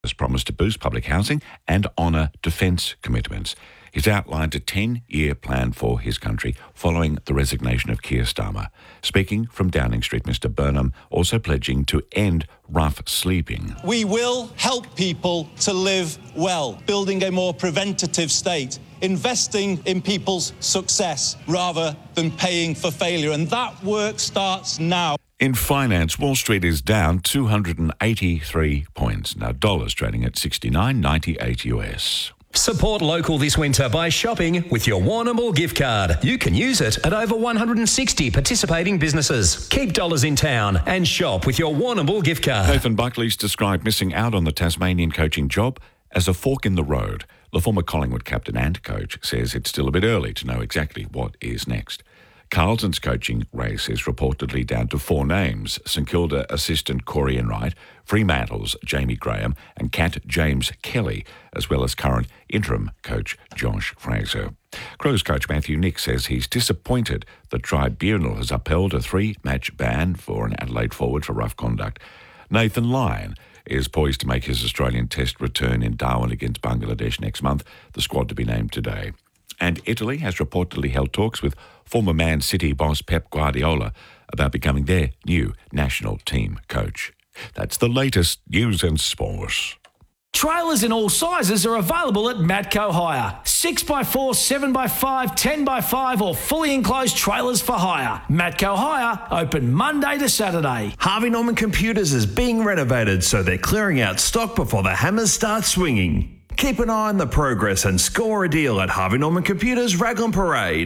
has promised to boost public housing and honour defence commitments. He's outlined a 10-year plan for his country following the resignation of Keir Starmer. Speaking from Downing Street, Mr Burnham also pledging to end rough sleeping. We will help people to live well, building a more preventative state, investing in people's success rather than paying for failure. And that work starts now. In finance, Wall Street is down 283 points. Now, dollars trading at 69.98 US. Support local this winter by shopping with your Warrnambool gift card. You can use it at over 160 participating businesses. Keep dollars in town and shop with your Warrnambool gift card. Nathan Buckley's described missing out on the Tasmanian coaching job as a fork in the road. The former Collingwood captain and coach says it's still a bit early to know exactly what is next. Carlton's coaching race is reportedly down to 4 names: St Kilda assistant Corey Enright, Fremantle's Jamie Graham and Cat James Kelly, as well as current interim coach Josh Fraser. Crows coach Matthew Nick says he's disappointed the tribunal has upheld a 3-match ban for an Adelaide forward for rough conduct. Nathan Lyon is poised to make his Australian Test return in Darwin against Bangladesh next month, the squad to be named today. And Italy has reportedly held talks with former Man City boss Pep Guardiola about becoming their new national team coach. That's the latest news and sports. Trailers in all sizes are available at Matco Hire. 6x4, 7x5, 10x5 or fully enclosed trailers for hire. Matco Hire, open Monday to Saturday. Harvey Norman Computers is being renovated, so they're clearing out stock before the hammers start swinging. Keep an eye on the progress and score a deal at Harvey Norman Computers Raglan Parade.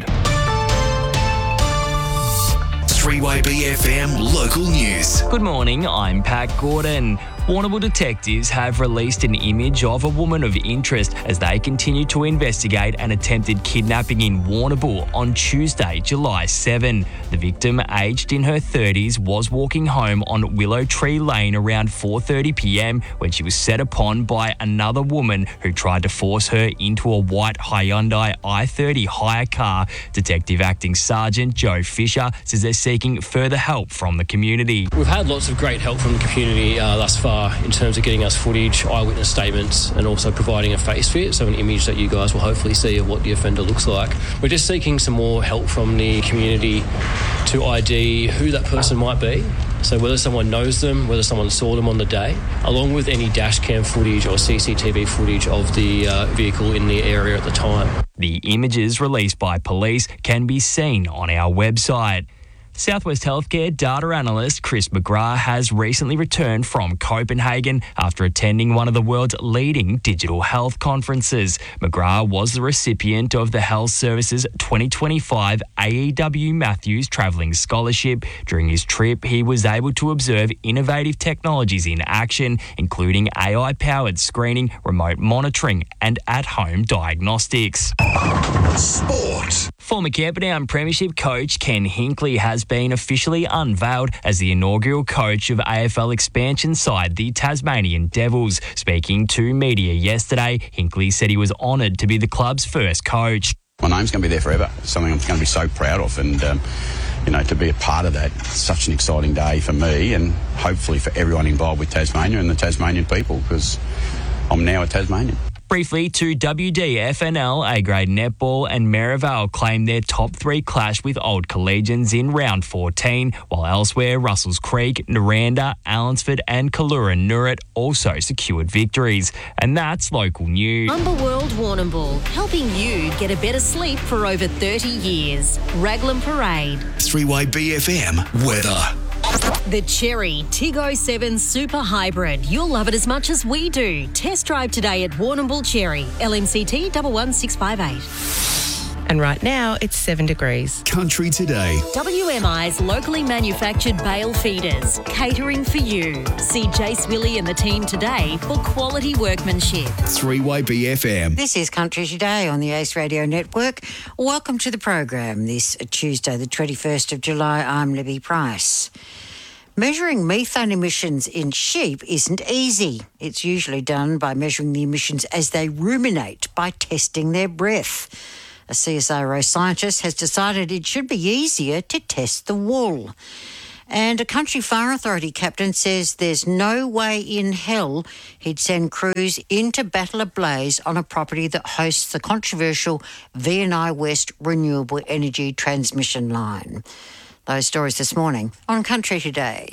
3YB FM local news. Good morning, I'm Pat Gordon. Warrnambool detectives have released an image of a woman of interest as they continue to investigate an attempted kidnapping in Warrnambool on Tuesday, July 7. The victim, aged in her 30s, was walking home on Willow Tree Lane around 4:30 p.m. when she was set upon by another woman who tried to force her into a white Hyundai i30 hire car. Detective Acting Sergeant Joe Fisher says they're seeking further help from the community. We've had lots of great help from the community thus far in terms of getting us footage, eyewitness statements, and also providing a face fit, so an image that you guys will hopefully see of what the offender looks like. We're just seeking some more help from the community to ID who that person might be. So whether someone knows them, whether someone saw them on the day, along with any dash cam footage or CCTV footage of the vehicle in the area at the time. The images released by police can be seen on our website. Southwest Healthcare data analyst Chris McGrath has recently returned from Copenhagen after attending one of the world's leading digital health conferences. McGrath was the recipient of the Health Services 2025 AEW Matthews Travelling Scholarship. During his trip, he was able to observe innovative technologies in action, including AI-powered screening, remote monitoring and at-home diagnostics. Sport. Former Camperdown Premiership coach Ken Hinkley has been officially unveiled as the inaugural coach of AFL expansion side, the Tasmanian Devils. Speaking to media yesterday, Hinkley said he was honoured to be the club's first coach. My name's going to be there forever. It's something I'm going to be so proud of, and to be a part of that, it's such an exciting day for me and hopefully for everyone involved with Tasmania and the Tasmanian people, because I'm now a Tasmanian. Briefly to WDFNL, A-grade netball and Merivale claimed their top 3 clash with old collegians in round 14, while elsewhere Russells Creek, Naranda, Allensford and Kallura Noorat also secured victories. And that's local news. Umberworld Warrnambool, helping you get a better sleep for over 30 years. Raglan Parade. 3YB FM weather. The Cherry Tiggo 7 Super Hybrid. You'll love it as much as we do. Test drive today at Warrnambool Cherry. LMCT 11658. And right now, it's 7 degrees. Country Today. WMI's locally manufactured bale feeders, catering for you. See Jace Willie and the team today for quality workmanship. 3YB FM. This is Country Today on the Ace Radio Network. Welcome to the program this Tuesday, the 21st of July. I'm Libby Price. Measuring methane emissions in sheep isn't easy. It's usually done by measuring the emissions as they ruminate by testing their breath. A CSIRO scientist has decided it should be easier to test the wool. And a country fire authority captain says there's no way in hell he'd send crews into battle ablaze on a property that hosts the controversial V&I West renewable energy transmission line. Those stories this morning on Country Today.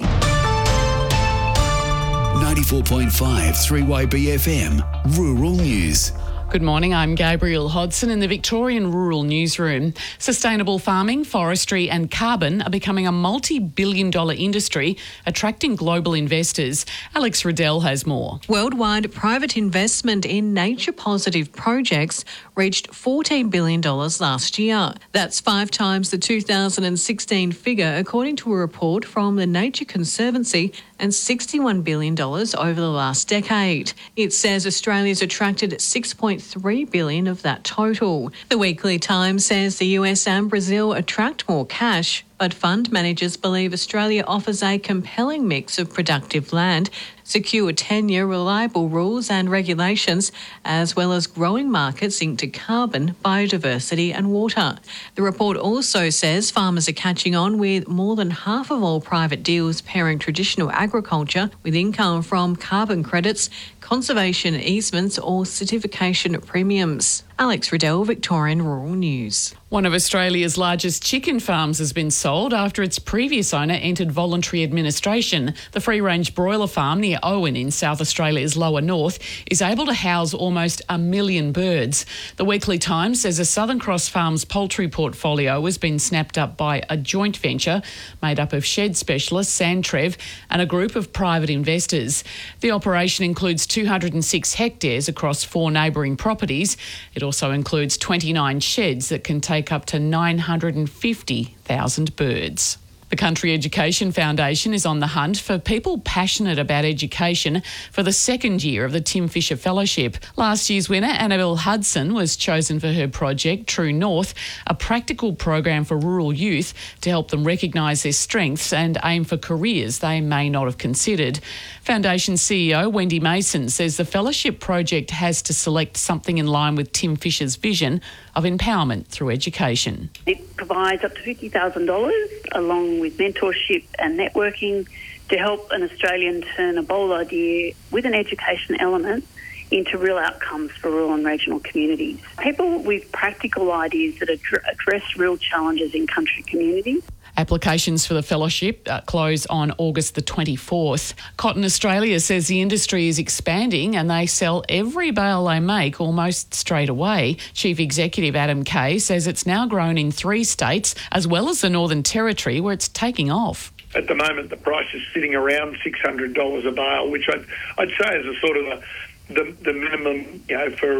94.5 3YB FM, Rural News. Good morning, I'm Gabrielle Hodson in the Victorian Rural Newsroom. Sustainable farming, forestry and carbon are becoming a multi-billion-dollar industry, attracting global investors. Alex Riddell has more. Worldwide private investment in nature-positive projects reached $14 billion last year. That's 5 times the 2016 figure, according to a report from the Nature Conservancy, and $61 billion over the last decade. It says Australia's attracted $6.3 billion of that total. The Weekly Times says the US and Brazil attract more cash, but fund managers believe Australia offers a compelling mix of productive land, secure tenure, reliable rules and regulations, as well as growing markets into carbon, biodiversity and water. The report also says farmers are catching on, with more than half of all private deals pairing traditional agriculture with income from carbon credits, conservation easements or certification premiums. Alex Riddell, Victorian Rural News. One of Australia's largest chicken farms has been sold after its previous owner entered voluntary administration. The free-range broiler farm near Owen in South Australia's lower north is able to house almost 1 million birds. The Weekly Times says a Southern Cross Farms poultry portfolio has been snapped up by a joint venture made up of shed specialist Sandtrev and a group of private investors. The operation includes 206 hectares across 4 neighbouring properties. It also includes 29 sheds that can take up to 950,000 birds. The Country Education Foundation is on the hunt for people passionate about education for the second year of the Tim Fisher Fellowship. Last year's winner, Annabelle Hudson, was chosen for her project, True North, a practical program for rural youth to help them recognise their strengths and aim for careers they may not have considered. Foundation CEO Wendy Mason says the fellowship project has to select something in line with Tim Fisher's vision of empowerment through education. It provides up to $50,000 along with mentorship and networking to help an Australian turn a bold idea with an education element into real outcomes for rural and regional communities. People with practical ideas that address real challenges in country communities. Applications for the fellowship close on August the 24th. Cotton Australia says the industry is expanding and they sell every bale they make almost straight away. Chief Executive Adam Kay says it's now grown in 3 states as well as the Northern Territory, where it's taking off. At the moment, the price is sitting around $600 a bale, which I'd say is a sort of the minimum, for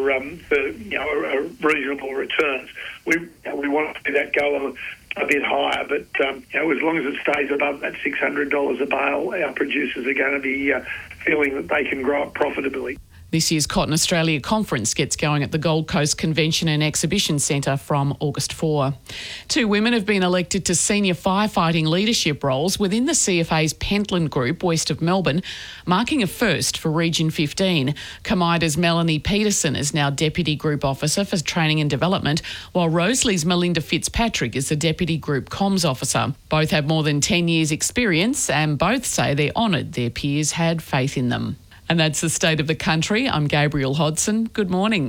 reasonable returns. We want to see that go a bit higher, but as long as it stays above that $600 a bale, our producers are going to be feeling that they can grow it profitably. This year's Cotton Australia conference gets going at the Gold Coast Convention and Exhibition Centre from August 4. 2 women have been elected to senior firefighting leadership roles within the CFA's Pentland Group west of Melbourne, marking a first for Region 15. Comaida's Melanie Peterson is now Deputy Group Officer for Training and Development, while Rosalie's Melinda Fitzpatrick is the Deputy Group Comms Officer. Both have more than 10 years' experience and both say they're honoured their peers had faith in them. And that's the state of the country. I'm Gabrielle Hodson. Good morning.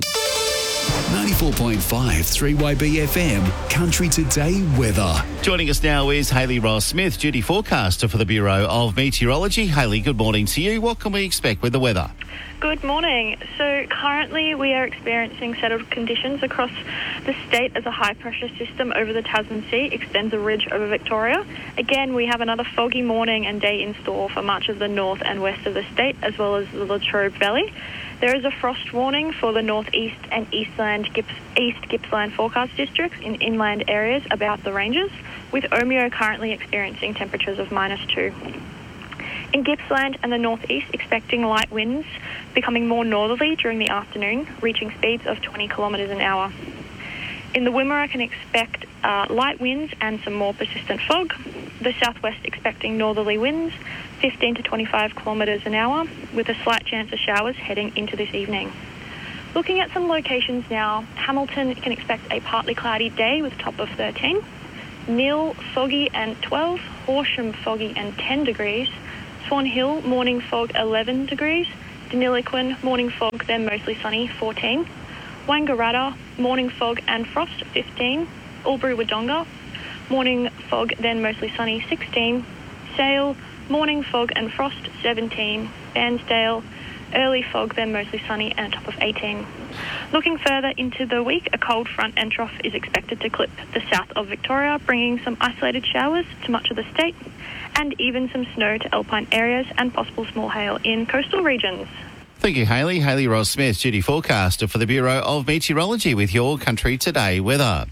94.5 3YB FM, Country Today weather. Joining us now is Hayley Ross-Smith, duty forecaster for the Bureau of Meteorology. Hayley, good morning to you. What can we expect with the weather? Good morning. So currently we are experiencing settled conditions across the state as a high-pressure system over the Tasman Sea extends a ridge over Victoria. Again, we have another foggy morning and day in store for much of the north and west of the state, as well as the Latrobe Valley. There is a frost warning for the northeast and East Gippsland forecast districts in inland areas about the ranges, with Omeo currently experiencing temperatures of -2. In Gippsland and the northeast, expecting light winds becoming more northerly during the afternoon, reaching speeds of 20 kilometres an hour. In the Wimmera, can expect light winds and some more persistent fog. The southwest expecting northerly winds, 15 to 25 kilometres an hour, with a slight chance of showers heading into this evening. Looking at some locations now, Hamilton can expect a partly cloudy day with a top of 13. Neil, foggy and 12. Horsham, foggy and 10 degrees. Swan Hill, morning fog 11 degrees. Deniliquin, morning fog, then mostly sunny, 14. Wangaratta, morning fog and frost, 15. Albury-Wodonga, morning fog, then mostly sunny, 16. Sale, morning fog and frost, 17. Bairnsdale, early fog, then mostly sunny, and a top of 18. Looking further into the week, a cold front and trough is expected to clip the south of Victoria, bringing some isolated showers to much of the state, and even some snow to alpine areas and possible small hail in coastal regions. Thank you, Hayley. Hayley Ross-Smith, duty forecaster for the Bureau of Meteorology with your Country Today weather.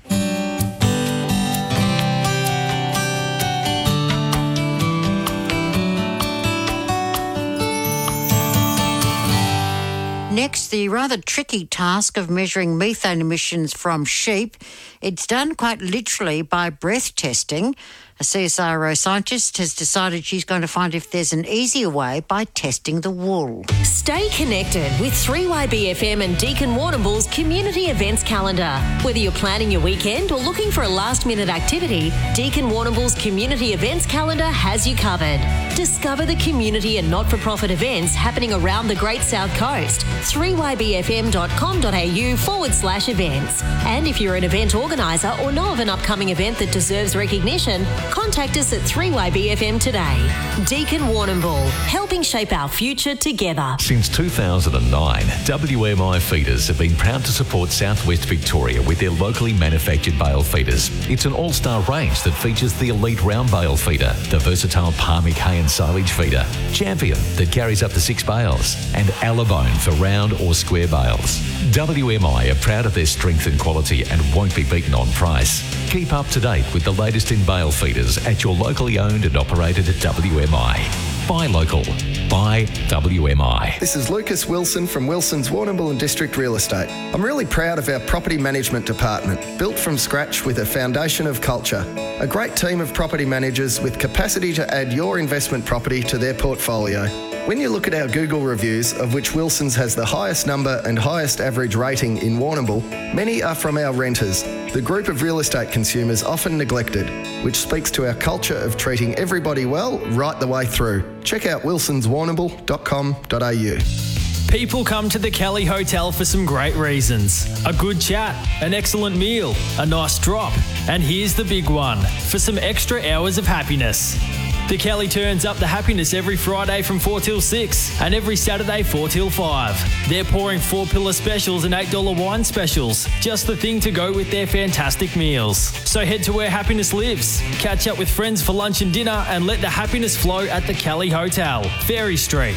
Next, the rather tricky task of measuring methane emissions from sheep. It's done quite literally by breath testing. A CSIRO scientist has decided she's going to find if there's an easier way by testing the wool. Stay connected with 3YBFM and Deakin Warrnambool's community events calendar. Whether you're planning your weekend or looking for a last-minute activity, Deakin Warrnambool's community events calendar has you covered. Discover the community and not-for-profit events happening around the Great South Coast. 3ybfm.com.au/events. And if you're an event organiser or know of an upcoming event that deserves recognition, contact us at 3YBFM today. Deakin Warrnambool, helping shape our future together. Since 2009, WMI Feeders have been proud to support Southwest Victoria with their locally manufactured bale feeders. It's an all-star range that features the elite round bale feeder, the versatile Parmic hay and silage feeder, Champion that carries up to 6 bales, and Alabone for round or square bales. WMI are proud of their strength and quality and won't be beaten on price. Keep up to date with the latest in bale feeders at your locally owned and operated WMI. Buy local. Buy WMI. This is Lucas Wilson from Wilson's Warrnambool and District Real Estate. I'm really proud of our property management department, built from scratch with a foundation of culture. A great team of property managers with capacity to add your investment property to their portfolio. When you look at our Google reviews, of which Wilson's has the highest number and highest average rating in Warrnambool, many are from our renters, the group of real estate consumers often neglected, which speaks to our culture of treating everybody well right the way through. Check out wilsonswarrnambool.com.au. People come to the Kelly Hotel for some great reasons. A good chat, an excellent meal, a nice drop, and here's the big one, for some extra hours of happiness. The Kelly turns up the happiness every Friday from 4 till 6 and every Saturday 4 till 5. They're pouring 4-pillar specials and $8 wine specials. Just the thing to go with their fantastic meals. So head to where happiness lives. Catch up with friends for lunch and dinner and let the happiness flow at the Kelly Hotel, Ferry Street.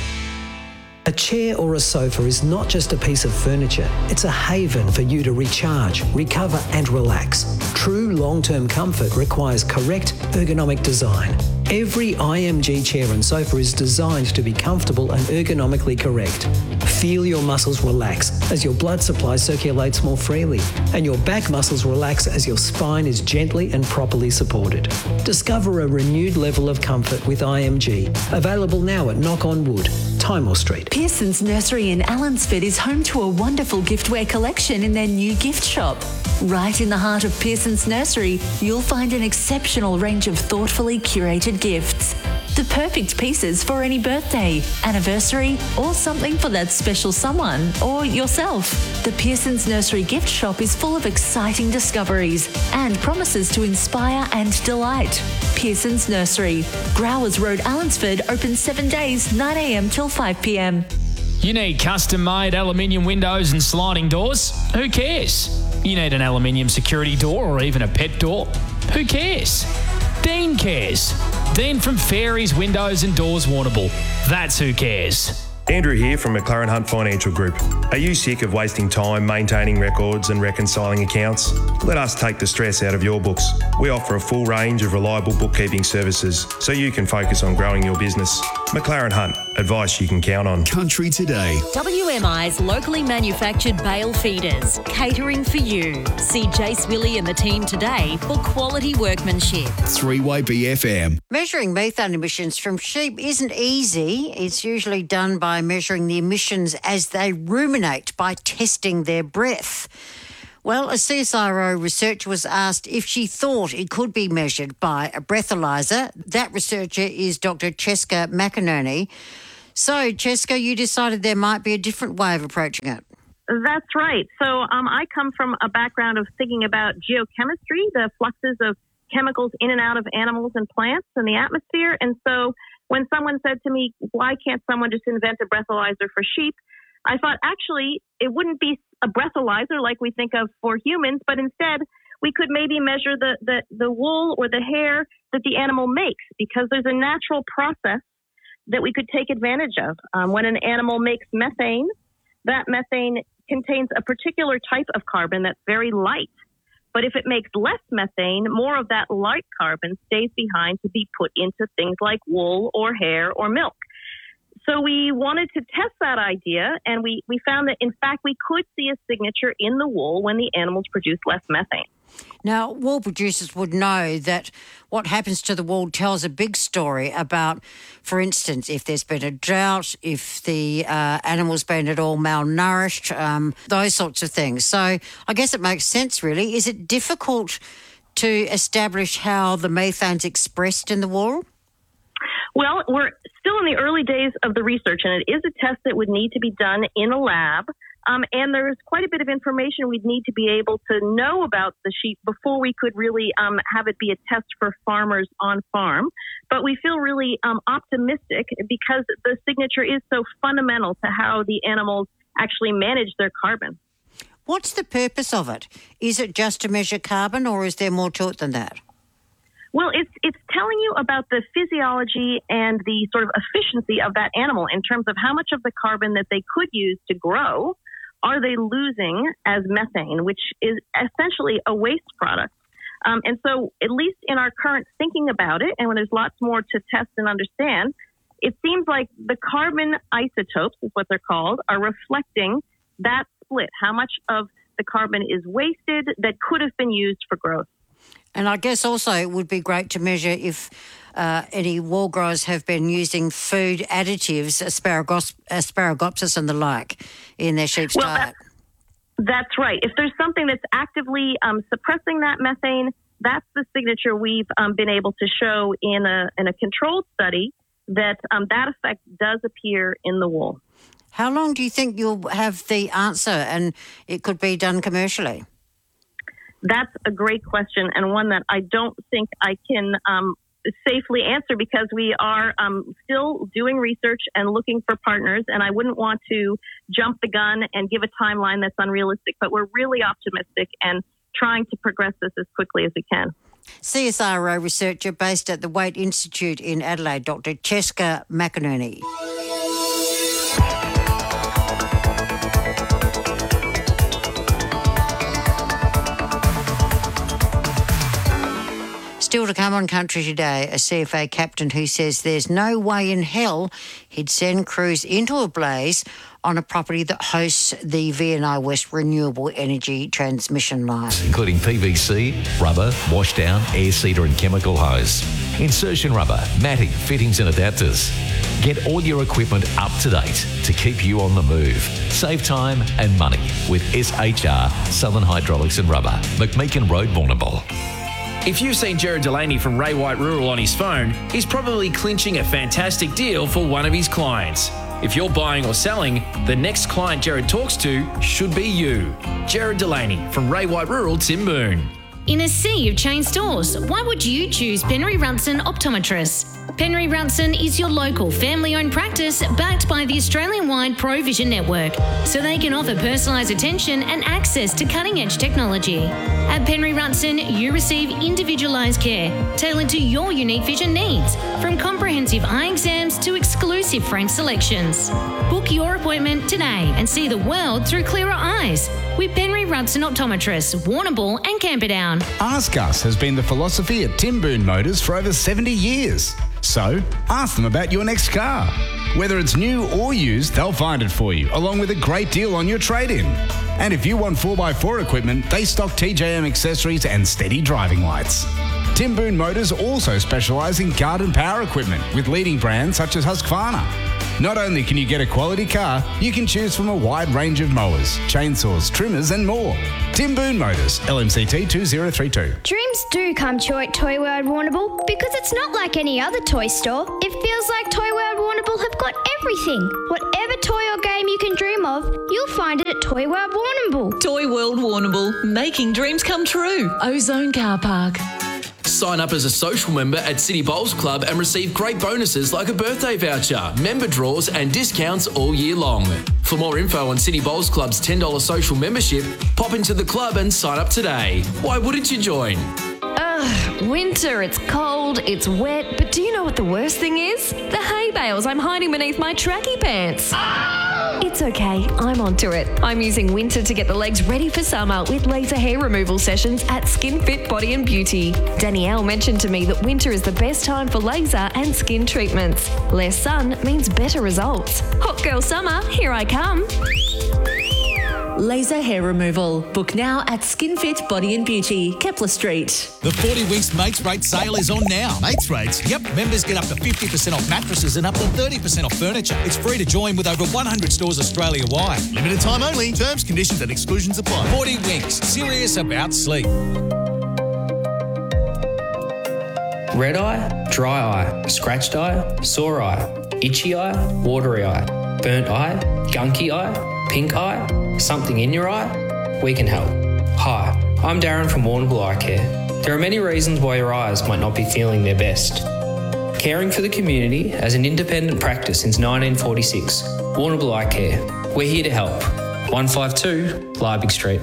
A chair or a sofa is not just a piece of furniture, it's a haven for you to recharge, recover and relax. True long-term comfort requires correct ergonomic design. Every IMG chair and sofa is designed to be comfortable and ergonomically correct. Feel your muscles relax as your blood supply circulates more freely, and your back muscles relax as your spine is gently and properly supported. Discover a renewed level of comfort with IMG. Available now at Knock on Wood, Timor Street. Pearson's Nursery in Allansford is home to a wonderful giftware collection in their new gift shop. Right in the heart of Pearson's Nursery, you'll find an exceptional range of thoughtfully curated gifts. The perfect pieces for any birthday, anniversary, or something for that special someone or yourself. The Pearson's Nursery gift shop is full of exciting discoveries and promises to inspire and delight. Pearson's Nursery, Growers Road, Allansford, open 7 days, 9 a.m. till 5 p.m. You need custom-made aluminium windows and sliding doors? Who cares? You need an aluminium security door or even a pet door? Who cares? Dean cares. Dean from Fairies Windows and Doors Warrnambool. That's who cares. Andrew here from McLaren Hunt Financial Group. Are you sick of wasting time maintaining records and reconciling accounts? Let us take the stress out of your books. We offer a full range of reliable bookkeeping services so you can focus on growing your business. McLaren Hunt, advice you can count on. Country Today. WMI's locally manufactured bale feeders, catering for you. See Jace Willie and the team today for quality workmanship. 3YBFM. Measuring methane emissions from sheep isn't easy. It's usually done by measuring the emissions as they ruminate by testing their breath. Well, a CSIRO researcher was asked if she thought it could be measured by a breathalyzer. That researcher is Dr. Cheska McInerney. So, Cheska, you decided there might be a different way of approaching it. That's right. So I come from a background of thinking about geochemistry, the fluxes of chemicals in and out of animals and plants in the atmosphere. And so when someone said to me, why can't someone just invent a breathalyzer for sheep? I thought, actually, it wouldn't be a breathalyzer like we think of for humans, but instead we could maybe measure the wool or the hair that the animal makes, because there's a natural process that we could take advantage of. When an animal makes methane, that methane contains a particular type of carbon that's very light. But if it makes less methane, more of that light carbon stays behind to be put into things like wool or hair or milk. So we wanted to test that idea, and we found that, in fact, we could see a signature in the wool when the animals produce less methane. Now, wool producers would know that what happens to the wool tells a big story about, for instance, if there's been a drought, if the animal's been at all malnourished, those sorts of things. So I guess it makes sense, really. Is it difficult to establish how the methane's expressed in the wool? Well, we're still in the early days of the research, and it is a test that would need to be done in a lab. And there's quite a bit of information we'd need to be able to know about the sheep before we could really have it be a test for farmers on farm. But we feel really optimistic because the signature is so fundamental to how the animals actually manage their carbon. What's the purpose of it? Is it just to measure carbon, or is there more to it than that? Well, it's telling you about the physiology and the sort of efficiency of that animal in terms of how much of the carbon that they could use to grow are they losing as methane, which is essentially a waste product. And so at least in our current thinking about it, and when there's lots more to test and understand, it seems like the carbon isotopes, is what they're called, are reflecting that split, how much of the carbon is wasted that could have been used for growth. And I guess also it would be great to measure if any wool growers have been using food additives, asparagopsis and the like, in their sheep's diet. That's right. If there's something that's actively suppressing that methane, that's the signature we've been able to show in a controlled study that that effect does appear in the wool. How long do you think you'll have the answer and it could be done commercially? That's a great question, and one that I don't think I can safely answer because we are still doing research and looking for partners, and I wouldn't want to jump the gun and give a timeline that's unrealistic, but we're really optimistic and trying to progress this as quickly as we can. CSIRO researcher based at the Waite Institute in Adelaide, Dr. Cheska McInerney. Still to come on Country Today, a CFA captain who says there's no way in hell he'd send crews into a blaze on a property that hosts the VNI West renewable energy transmission line. Including PVC, rubber, washdown, air seeder and chemical hose. Insertion rubber, matting, fittings and adapters. Get all your equipment up to date to keep you on the move. Save time and money with SHR, Southern Hydraulics and Rubber, McMeekin Road, Warrnambool. If you've seen Jared Delaney from Ray White Rural on his phone, he's probably clinching a fantastic deal for one of his clients. If you're buying or selling, the next client Jared talks to should be you. Jared Delaney from Ray White Rural, Timboon. In a sea of chain stores, why would you choose Penry Runson Optometrists? Penry Runson is your local family-owned practice backed by the Australian-wide ProVision network, so they can offer personalised attention and access to cutting-edge technology. At Penry Runson, you receive individualised care tailored to your unique vision needs, from comprehensive eye exams to exclusive frame selections. Book your appointment today and see the world through clearer eyes with Penry Runson Optometrists, Warrnambool and Camperdown. Ask Us has been the philosophy at Timboon Motors for over 70 years. So, ask them about your next car. Whether it's new or used, they'll find it for you, along with a great deal on your trade-in. And if you want 4x4 equipment, they stock TJM accessories and steady driving lights. Timboon Motors also specialise in garden power equipment with leading brands such as Husqvarna. Not only can you get a quality car, you can choose from a wide range of mowers, chainsaws, trimmers and more. Tim Boone Motors, LMCT 2032. Dreams do come true at Toy World Warrnambool because it's not like any other toy store. It feels like Toy World Warrnambool have got everything. Whatever toy or game you can dream of, you'll find it at Toy World Warrnambool. Toy World Warrnambool, making dreams come true. Ozone Car Park. Sign up as a social member at City Bowls Club and receive great bonuses like a birthday voucher, member draws and discounts all year long. For more info on City Bowls Club's $10 social membership, pop into the club and sign up today. Why wouldn't you join? Winter, it's cold, it's wet, but do you know what the worst thing is? The hay bales I'm hiding beneath my tracky pants. It's okay, I'm onto it. I'm using winter to get the legs ready for summer with laser hair removal sessions at Skin Fit Body and Beauty. Danielle mentioned to me that winter is the best time for laser and skin treatments. Less sun means better results. Hot girl summer, here I come. Laser hair removal. Book now at SkinFit Body and Beauty, Kepler Street. The 40 Winks Mates Rate sale is on now. Mates Rates? Yep. Members get up to 50% off mattresses and up to 30% off furniture. It's free to join with over 100 stores Australia-wide. Limited time only. Terms, conditions and exclusions apply. 40 Winks. Serious about sleep. Red eye, dry eye, scratched eye, sore eye, itchy eye, watery eye, burnt eye, gunky eye, pink eye, something in your eye? We can help. Hi, I'm Darren from Warrnambool Eye Care. There are many reasons why your eyes might not be feeling their best. Caring for the community as an independent practice since 1946, Warrnambool Eye Care. We're here to help. 152 Liebig Street.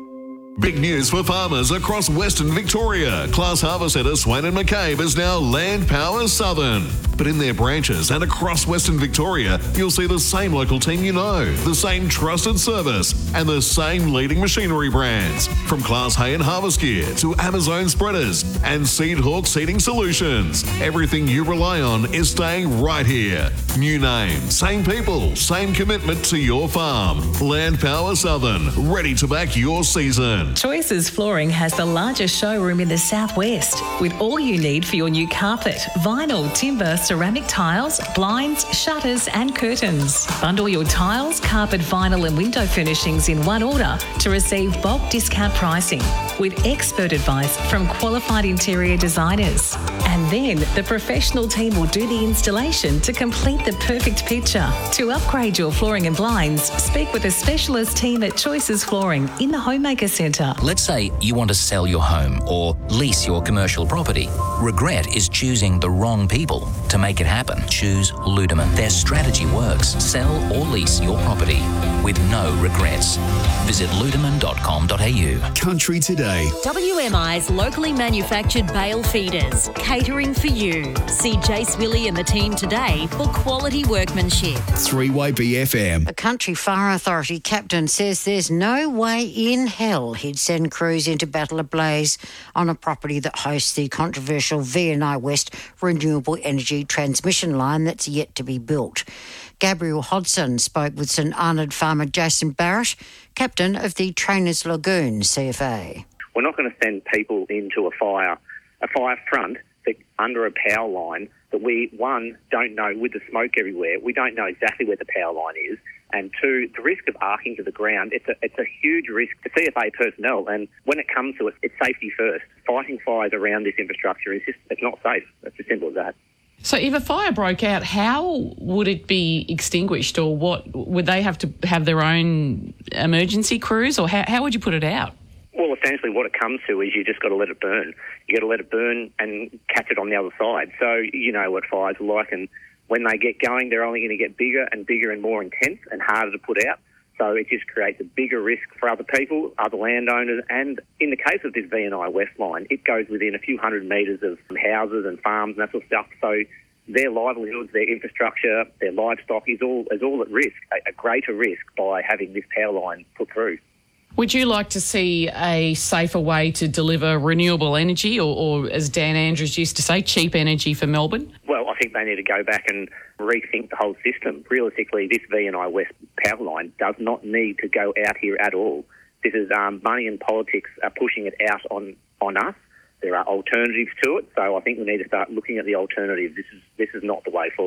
Big news for farmers across Western Victoria. Class Harvest Centre Swain and McCabe is now Land Power Southern. But in their branches and across Western Victoria, you'll see the same local team you know, the same trusted service, and the same leading machinery brands. From Class Hay and Harvest Gear to Amazon Spreaders and Seed Hawk Seeding Solutions. Everything you rely on is staying right here. New name, same people, same commitment to your farm. Land Power Southern, ready to back your season. Choices Flooring has the largest showroom in the southwest with all you need for your new carpet, vinyl, timber, ceramic tiles, blinds, shutters and curtains. Bundle your tiles, carpet, vinyl and window furnishings in one order to receive bulk discount pricing with expert advice from qualified interior designers. And then the professional team will do the installation to complete the perfect picture. To upgrade your flooring and blinds, speak with a specialist team at Choices Flooring in the Homemaker Centre. Let's say you want to sell your home or lease your commercial property. Regret is choosing the wrong people. To make it happen, choose Ludeman. Their strategy works. Sell or lease your property with no regrets. Visit ludeman.com.au. Country Today. WMI's locally manufactured bale feeders, catering for you. See Jace Willie and the team today for quality workmanship. 3-Way BFM. A Country Fire Authority captain says there's no way in hell he'd send crews into battle ablaze on a property that hosts the controversial VNI West renewable energy transmission line that's yet to be built. Gabriel Hodson spoke with St Arnaud farmer Jason Barrett, captain of the Trainers Lagoon CFA. We're not going to send people into a fire front under a power line that we, one, don't know with the smoke everywhere. We don't know exactly where the power line is. And two, the risk of arcing to the ground, it's a huge risk to CFA personnel. And when it comes to it, it's safety first. Fighting fires around this infrastructure it's not safe. It's as simple as that. So if a fire broke out, how would it be extinguished, or what would they have to have their own emergency crews, or how would you put it out? Well, essentially what it comes to is you just got to let it burn. You got to let it burn and catch it on the other side. So you know what fires are like, and when they get going, they're only going to get bigger and bigger and more intense and harder to put out. So it just creates a bigger risk for other people, other landowners, and in the case of this VNI West line, it goes within a few hundred metres of houses and farms and that sort of stuff. So their livelihoods, their infrastructure, their livestock is all at risk, a greater risk by having this power line put through. Would you like to see a safer way to deliver renewable energy or as Dan Andrews used to say, cheap energy for Melbourne? Well, I think they need to go back and rethink the whole system. Realistically, this VNI West power line does not need to go out here at all. This is money and politics are pushing it out on us. There are alternatives to it, so I think we need to start looking at the alternatives. This is not the way forward.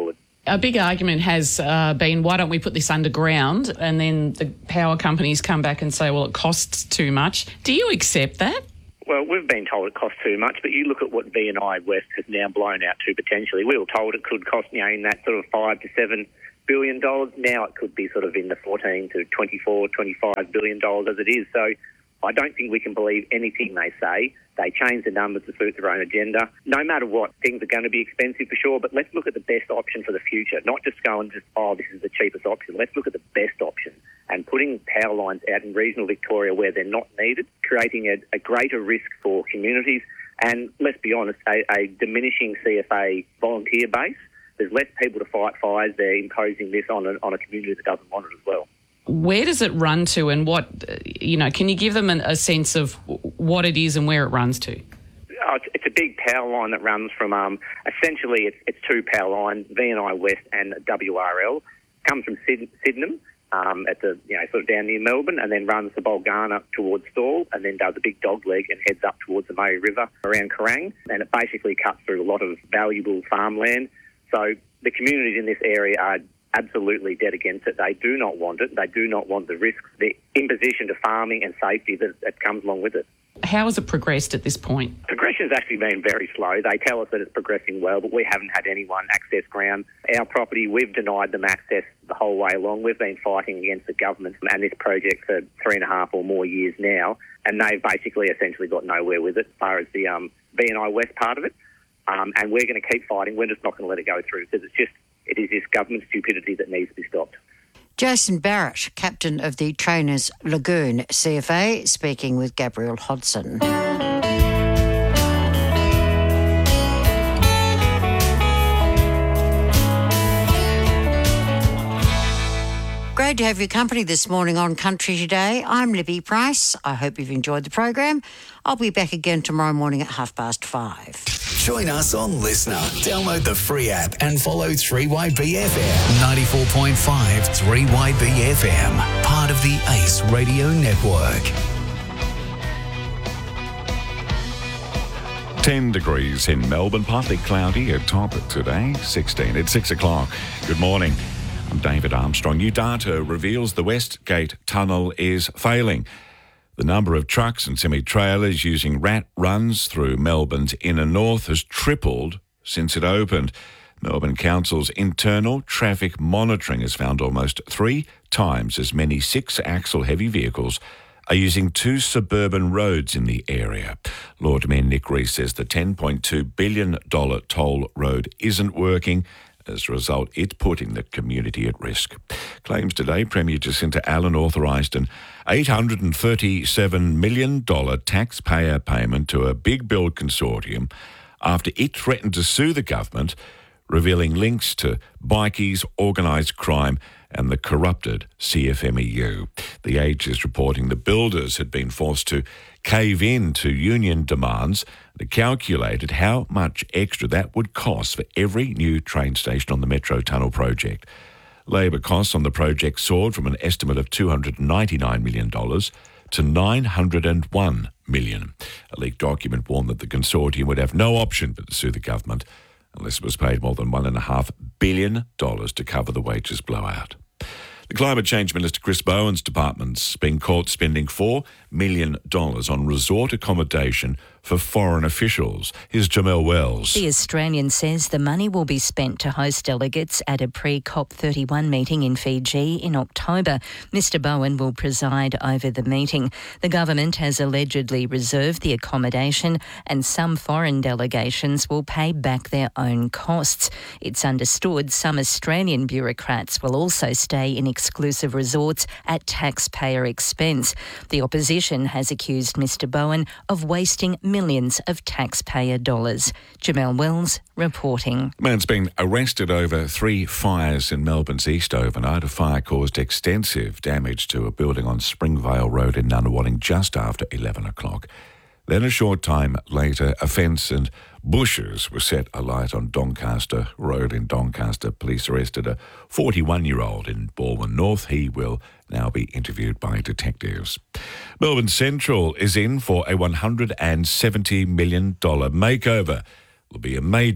A big argument has been, why don't we put this underground? And then the power companies come back and say, well, it costs too much. Do you accept that? Well, we've been told it costs too much, but you look at what VNI West has now blown out to potentially. We were told it could cost, in that sort of $5 to $7 billion. Now it could be sort of in the $14 to $24, $25 billion as it is. So I don't think we can believe anything they say. They change the numbers to suit their own agenda. No matter what, things are going to be expensive for sure, but let's look at the best option for the future, not just go and this is the cheapest option. Let's look at the best option. And putting power lines out in regional Victoria where they're not needed, creating a greater risk for communities, and let's be honest, a diminishing CFA volunteer base. There's less people to fight fires. They're imposing this on a community that doesn't want it as well. Where does it run to, and what, can you give them a sense of what it is and where it runs to? It's a big power line that runs from, essentially it's two power lines, VNI West and WRL. Comes from Sydenham, at the, sort of down near Melbourne, and then runs to Bulgana towards Stawell, and then does a big dog leg and heads up towards the Murray River around Kerrang. And it basically cuts through a lot of valuable farmland. So the communities in this area are absolutely dead against it. They do not want it. They do not want the risks, the imposition to farming and safety that comes along with it. How has it progressed at this point? Progression's actually been very slow. They tell us that it's progressing well, but we haven't had anyone access ground. Our property, we've denied them access the whole way along. We've been fighting against the government and this project for 3.5 or more years now, and they've basically essentially got nowhere with it as far as the VNI West part of it. And we're going to keep fighting. We're just not going to let it go through because it is this government stupidity that needs to be stopped. Jason Barrett, captain of the Trainers Lagoon CFA, speaking with Gabrielle Hodson. Great to have your company this morning on Country Today. I'm Libby Price. I hope you've enjoyed the program. I'll be back again tomorrow morning at 5:30. Join us on Listener. Download the free app and follow 3YBFM. 94.5 3YBFM. Part of the Ace Radio Network. 10 degrees in Melbourne, partly cloudy at top today, 16 at 6 o'clock. Good morning. I'm David Armstrong. New data reveals the Westgate Tunnel is failing. The number of trucks and semi-trailers using rat runs through Melbourne's inner north has tripled since it opened. Melbourne Council's internal traffic monitoring has found almost 3 times as many 6-axle heavy vehicles are using 2 suburban roads in the area. Lord Mayor Nick Rees says the $10.2 billion toll road isn't working. As a result, it's putting the community at risk. Claims today, Premier Jacinta Allen authorised an $837 million taxpayer payment to a big build consortium after it threatened to sue the government, revealing links to bikies, organised crime and the corrupted CFMEU. The Age is reporting the builders had been forced to cave in to union demands. They calculated how much extra that would cost for every new train station on the Metro Tunnel project. Labor costs on the project soared from an estimate of $299 million to $901 million. A leaked document warned that the consortium would have no option but to sue the government unless it was paid more than $1.5 billion to cover the wages blowout. The Climate Change Minister Chris Bowen's department's been caught spending $4 million on resort accommodation for foreign officials. Here's Jamel Wells. The Australian says the money will be spent to host delegates at a pre-COP31 meeting in Fiji in October. Mr Bowen will preside over the meeting. The government has allegedly reserved the accommodation and some foreign delegations will pay back their own costs. It's understood some Australian bureaucrats will also stay in exclusive resorts at taxpayer expense. The opposition has accused Mr Bowen of wasting millions of taxpayer dollars. Jamel Wells reporting. A man's been arrested over 3 fires in Melbourne's east overnight. A fire caused extensive damage to a building on Springvale Road in Nunawading just after 11 o'clock. Then a short time later, a fence and bushes were set alight on Doncaster Road in Doncaster. Police arrested a 41-year-old in Balwyn North. He will now be interviewed by detectives. Melbourne Central is in for a $170 million makeover. It will be a major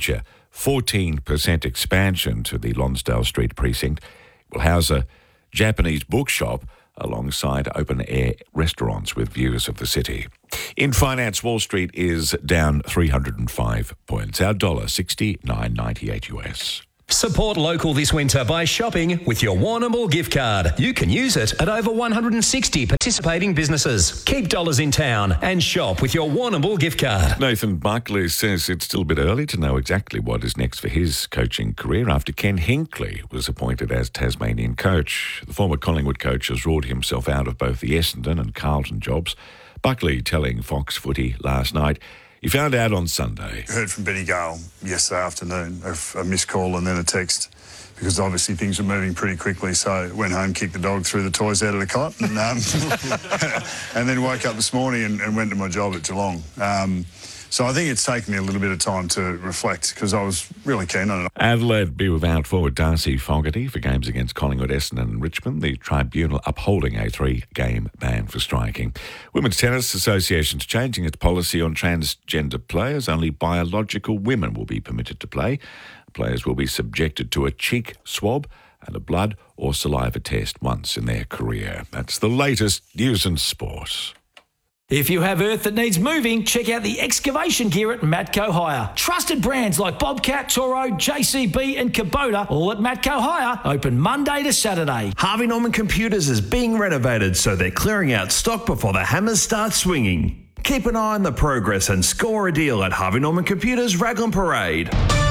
14% expansion to the Lonsdale Street precinct. It will house a Japanese bookshop alongside open-air restaurants with views of the city. In finance, Wall Street is down 305 points. Our dollar, 69.98 US. Support local this winter by shopping with your Warrnambool gift card. You can use it at over 160 participating businesses. Keep dollars in town and shop with your Warrnambool gift card. Nathan Buckley says it's still a bit early to know exactly what is next for his coaching career after Ken Hinkley was appointed as Tasmanian coach. The former Collingwood coach has ruled himself out of both the Essendon and Carlton jobs. Buckley telling Fox Footy last night he found out on Sunday. I heard from Benny Gale yesterday afternoon of a missed call and then a text because obviously things were moving pretty quickly. So I went home, kicked the dog, threw the toys out of the cot and then woke up this morning and went to my job at Geelong. So I think it's taken me a little bit of time to reflect because I was really keen on it. Adelaide be without forward Darcy Fogarty for games against Collingwood, Essendon and Richmond. The tribunal upholding a 3-game ban for striking. Women's Tennis Association's changing its policy on transgender players. Only biological women will be permitted to play. Players will be subjected to a cheek swab and a blood or saliva test once in their career. That's the latest news and sport. If you have earth that needs moving, check out the excavation gear at Matco Hire. Trusted brands like Bobcat, Toro, JCB and Kubota, all at Matco Hire, open Monday to Saturday. Harvey Norman Computers is being renovated, so they're clearing out stock before the hammers start swinging. Keep an eye on the progress and score a deal at Harvey Norman Computers Raglan Parade.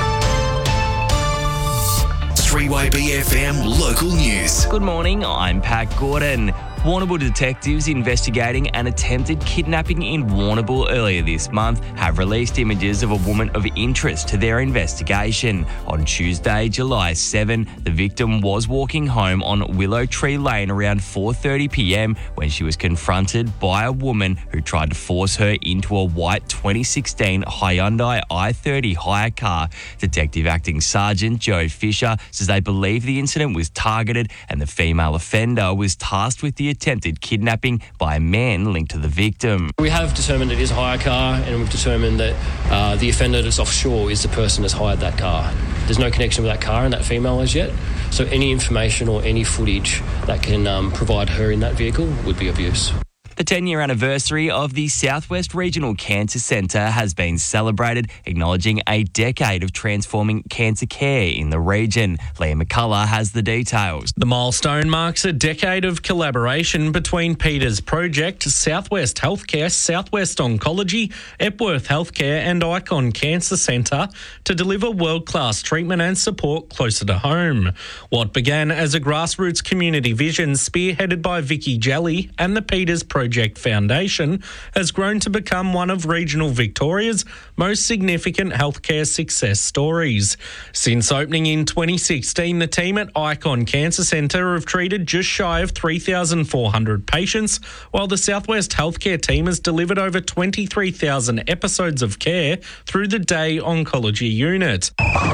3YBFM Local News. Good morning, I'm Pat Gordon. Warrnambool detectives investigating an attempted kidnapping in Warrnambool earlier this month have released images of a woman of interest to their investigation. On Tuesday, July 7, the victim was walking home on Willow Tree Lane around 4:30 p.m. when she was confronted by a woman who tried to force her into a white 2016 Hyundai i30 hire car. Detective Acting Sergeant Joe Fisher says they believe the incident was targeted and the female offender was tasked with the attempted kidnapping by a man linked to the victim. We have determined it is a hire car, and we've determined that the offender that's offshore is the person that's hired that car. There's no connection with that car and that female as yet, so any information or any footage that can provide her in that vehicle would be of use. The 10-year anniversary of the Southwest Regional Cancer Centre has been celebrated, acknowledging a decade of transforming cancer care in the region. Liam McCullough has the details. The milestone marks a decade of collaboration between Peters Project, Southwest Healthcare, Southwest Oncology, Epworth Healthcare and Icon Cancer Centre to deliver world-class treatment and support closer to home. What began as a grassroots community vision spearheaded by Vicky Jelly and the Peters Project Foundation has grown to become one of regional Victoria's most significant healthcare success stories. Since opening in 2016, the team at Icon Cancer Centre have treated just shy of 3,400 patients, while the Southwest Healthcare team has delivered over 23,000 episodes of care through the Day Oncology Unit.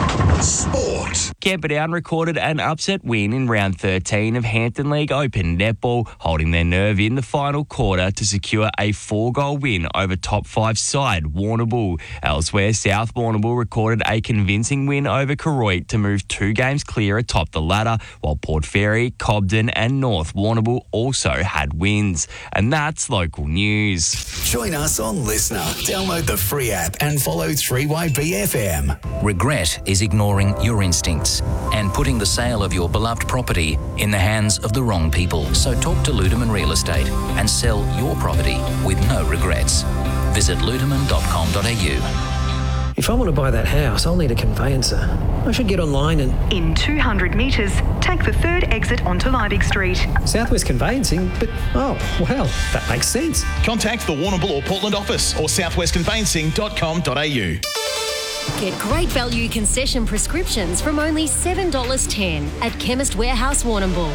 Sport. Camperdown recorded an upset win in round 13 of Hampton League Open Netball, holding their nerve in the final quarter to secure a 4-goal win over top 5 side Warrnambool. Elsewhere, South Warrnambool recorded a convincing win over Koroit to move 2 games clear atop the ladder, while Port Fairy, Cobden and North Warrnambool also had wins. And that's local news. Join us on Listener. Download the free app and follow 3YBFM. Regret is ignoring your instincts and putting the sale of your beloved property in the hands of the wrong people. So talk to Ludeman Real Estate and sell your property with no regrets. Visit ludeman.com.au. If I want to buy that house, I'll need a conveyancer. I should get online and... In 200 metres, take the third exit onto Liebig Street. Southwest Conveyancing? But, oh, well, that makes sense. Contact the Warrnambool or Portland office or southwestconveyancing.com.au. Get great value concession prescriptions from only $7.10 at Chemist Warehouse Warrnambool.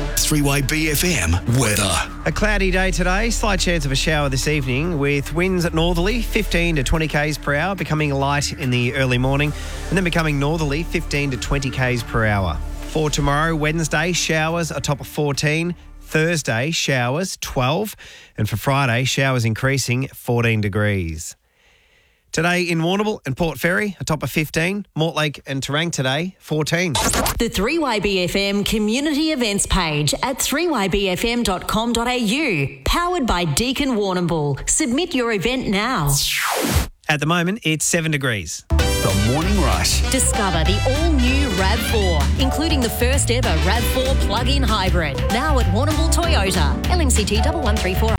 3YBFM weather. A cloudy day today, slight chance of a shower this evening with winds at northerly 15 to 20 k's per hour, becoming light in the early morning and then becoming northerly 15 to 20 k's per hour. For tomorrow, Wednesday, showers a top of 14. Thursday, showers 12. And for Friday, showers increasing 14 degrees. Today in Warrnambool and Port Fairy, a top of 15. Mortlake and Terang today, 14. The 3YBFM community events page at 3ybfm.com.au. Powered by Deakin Warrnambool. Submit your event now. At the moment, it's 7 degrees. The Morning Rush. Discover the all-new RAV4, including the first ever RAV4 plug-in hybrid. Now at Warrnambool Toyota. LMCT 1134.